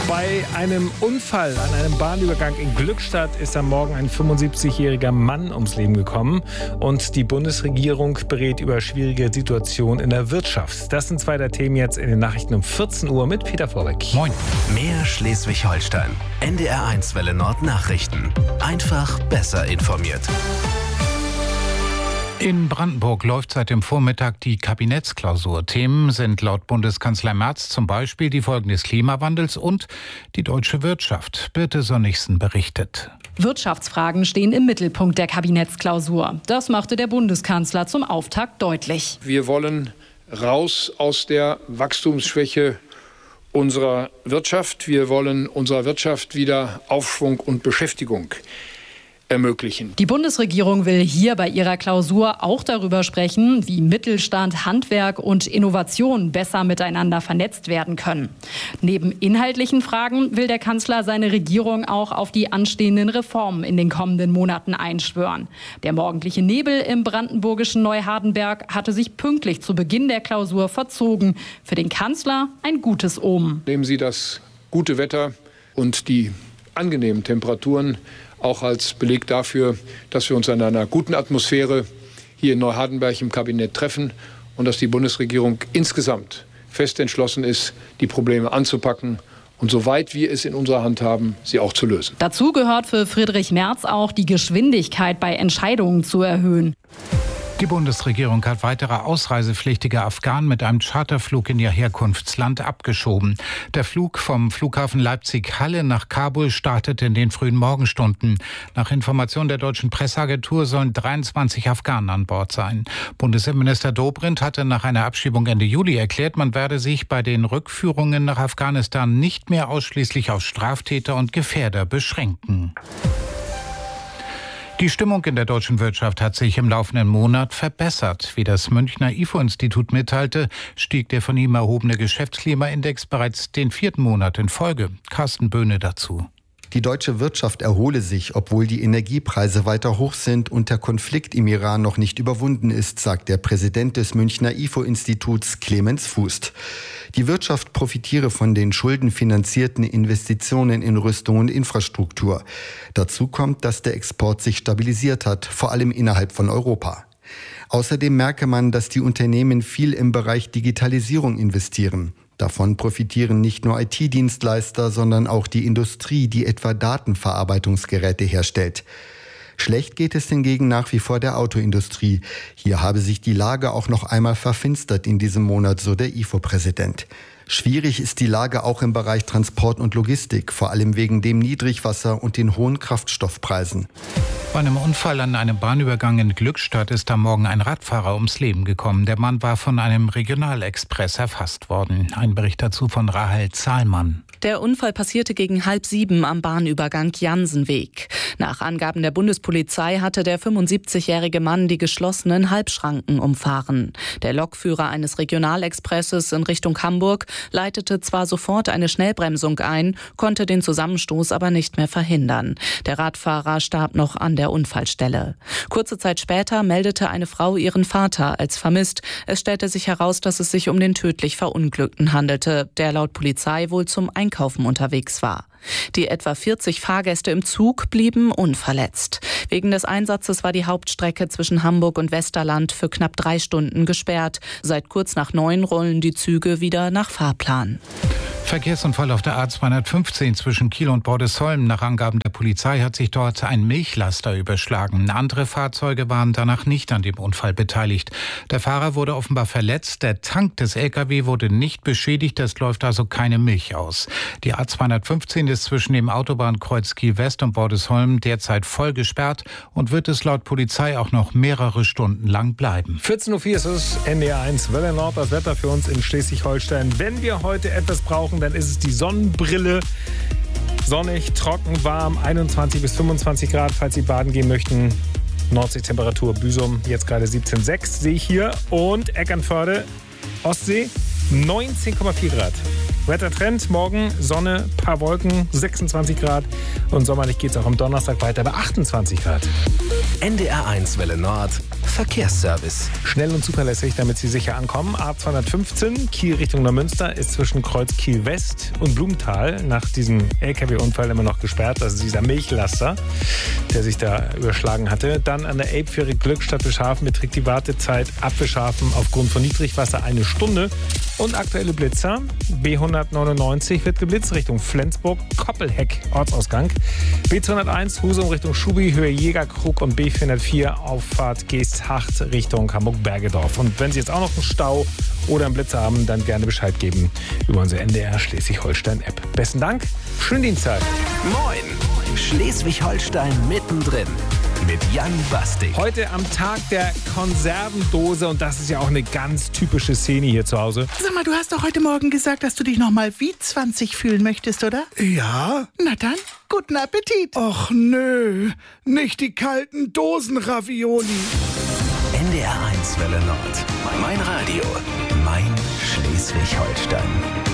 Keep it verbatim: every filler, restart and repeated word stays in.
Bei einem Unfall an einem Bahnübergang in Glückstadt ist am Morgen ein fünfundsiebzigjähriger Mann ums Leben gekommen. Und die Bundesregierung berät über schwierige Situationen in der Wirtschaft. Das sind zwei der Themen jetzt in den Nachrichten um vierzehn Uhr mit Peter Vorbeck. Moin. Mehr Schleswig-Holstein. N D R eins Welle Nord Nachrichten. Einfach besser informiert. In Brandenburg läuft seit dem Vormittag die Kabinettsklausur. Themen sind laut Bundeskanzler Merz zum Beispiel die Folgen des Klimawandels und die deutsche Wirtschaft. Birte Sönnigsen berichtet. Wirtschaftsfragen stehen im Mittelpunkt der Kabinettsklausur. Das machte der Bundeskanzler zum Auftakt deutlich. Wir wollen raus aus der Wachstumsschwäche unserer Wirtschaft. Wir wollen unserer Wirtschaft wieder Aufschwung und Beschäftigung ermöglichen. Die Bundesregierung will hier bei ihrer Klausur auch darüber sprechen, wie Mittelstand, Handwerk und Innovation besser miteinander vernetzt werden können. Neben inhaltlichen Fragen will der Kanzler seine Regierung auch auf die anstehenden Reformen in den kommenden Monaten einschwören. Der morgendliche Nebel im brandenburgischen Neuhardenberg hatte sich pünktlich zu Beginn der Klausur verzogen. Für den Kanzler ein gutes Omen. Nehmen Sie das gute Wetter und die angenehmen Temperaturen auch als Beleg dafür, dass wir uns in einer guten Atmosphäre hier in Neuhardenberg im Kabinett treffen und dass die Bundesregierung insgesamt fest entschlossen ist, die Probleme anzupacken und soweit wir es in unserer Hand haben, sie auch zu lösen. Dazu gehört für Friedrich Merz auch, die Geschwindigkeit bei Entscheidungen zu erhöhen. Die Bundesregierung hat weitere ausreisepflichtige Afghanen mit einem Charterflug in ihr Herkunftsland abgeschoben. Der Flug vom Flughafen Leipzig-Halle nach Kabul startet in den frühen Morgenstunden. Nach Information der deutschen Presseagentur sollen dreiundzwanzig Afghanen an Bord sein. Bundesinnenminister Dobrindt hatte nach einer Abschiebung Ende Juli erklärt, man werde sich bei den Rückführungen nach Afghanistan nicht mehr ausschließlich auf Straftäter und Gefährder beschränken. Die Stimmung in der deutschen Wirtschaft hat sich im laufenden Monat verbessert. Wie das Münchner I F O-Institut mitteilte, stieg der von ihm erhobene Geschäftsklimaindex bereits den vierten Monat in Folge. Carsten Böhne dazu. Die deutsche Wirtschaft erhole sich, obwohl die Energiepreise weiter hoch sind und der Konflikt im Iran noch nicht überwunden ist, sagt der Präsident des Münchner I F O-Instituts Clemens Fußt. Die Wirtschaft profitiere von den schuldenfinanzierten Investitionen in Rüstung und Infrastruktur. Dazu kommt, dass der Export sich stabilisiert hat, vor allem innerhalb von Europa. Außerdem merke man, dass die Unternehmen viel im Bereich Digitalisierung investieren. Davon profitieren nicht nur I T-Dienstleister, sondern auch die Industrie, die etwa Datenverarbeitungsgeräte herstellt. Schlecht geht es hingegen nach wie vor der Autoindustrie. Hier habe sich die Lage auch noch einmal verfinstert in diesem Monat, so der I F O-Präsident. Schwierig ist die Lage auch im Bereich Transport und Logistik, vor allem wegen dem Niedrigwasser und den hohen Kraftstoffpreisen. Bei einem Unfall an einem Bahnübergang in Glückstadt ist am Morgen ein Radfahrer ums Leben gekommen. Der Mann war von einem Regionalexpress erfasst worden. Ein Bericht dazu von Rahel Zahlmann. Der Unfall passierte gegen halb sieben am Bahnübergang Jansenweg. Nach Angaben der Bundespolizei hatte der fünfundsiebzigjährige Mann die geschlossenen Halbschranken umfahren. Der Lokführer eines Regionalexpresses in Richtung Hamburg leitete zwar sofort eine Schnellbremsung ein, konnte den Zusammenstoß aber nicht mehr verhindern. Der Radfahrer starb noch an der Unfallstelle. Kurze Zeit später meldete eine Frau ihren Vater als vermisst. Es stellte sich heraus, dass es sich um den tödlich Verunglückten handelte, der laut Polizei wohl zum Einkaufen unterwegs war. Die etwa vierzig Fahrgäste im Zug blieben unverletzt. Wegen des Einsatzes war die Hauptstrecke zwischen Hamburg und Westerland für knapp drei Stunden gesperrt. Seit kurz nach neun rollen die Züge wieder nach Fahrplan. Verkehrsunfall auf der A zweihundertfünfzehn zwischen Kiel und Bordesholm. Nach Angaben der Polizei hat sich dort ein Milchlaster überschlagen. Andere Fahrzeuge waren danach nicht an dem Unfall beteiligt. Der Fahrer wurde offenbar verletzt. Der Tank des L K W wurde nicht beschädigt. Es läuft also keine Milch aus. Die A zweihundertfünfzehn ist zwischen dem Autobahnkreuz Kiel West und Bordesholm derzeit voll gesperrt und wird es laut Polizei auch noch mehrere Stunden lang bleiben. vierzehn Uhr vier ist es, N D R eins Welle Nord, das Wetter für uns in Schleswig-Holstein. Wenn wir heute etwas brauchen, dann ist es die Sonnenbrille. Sonnig, trocken, warm, einundzwanzig bis fünfundzwanzig Grad, falls Sie baden gehen möchten. Nordseetemperatur Büsum, jetzt gerade siebzehn Komma sechs, sehe ich hier. Und Eckernförde, Ostsee, neunzehn Komma vier Grad. Wettertrend, morgen Sonne, paar Wolken, sechsundzwanzig Grad. Und sommerlich geht es auch am Donnerstag weiter bei achtundzwanzig Grad. N D R eins Welle Nord. Verkehrsservice. Schnell und zuverlässig, damit Sie sicher ankommen. A zweihundertfünfzehn, Kiel Richtung Neumünster, ist zwischen Kreuz Kiel West und Blumenthal nach diesem L K W-Unfall immer noch gesperrt. Also dieser Milchlaster, der sich da überschlagen hatte. Dann an der Elbfähre Glückstadt Bischhafen beträgt die Wartezeit ab Bischhafen aufgrund von Niedrigwasser eine Stunde. Und aktuelle Blitzer. B hundertneunundneunzig wird geblitzt Richtung Flensburg, Koppelheck, Ortsausgang. B zweihunderteins, Husum Richtung Schubi, Höhe Jägerkrug und B vierhundertvier, Auffahrt Geesthacht Richtung Hamburg-Bergedorf. Und wenn Sie jetzt auch noch einen Stau oder einen Blitzer haben, dann gerne Bescheid geben über unsere N D R Schleswig-Holstein-App. Besten Dank, schönen Dienstag. Moin, Schleswig-Holstein mittendrin. Mit Jan Bastig. Heute am Tag der Konservendose und das ist ja auch eine ganz typische Szene hier zu Hause. Sag mal, du hast doch heute Morgen gesagt, dass du dich noch mal wie zwanzig fühlen möchtest, oder? Ja. Na dann, guten Appetit. Och nö, nicht die kalten Dosenravioli. N D R eins Welle Nord. Mein Radio. Mein Schleswig-Holstein.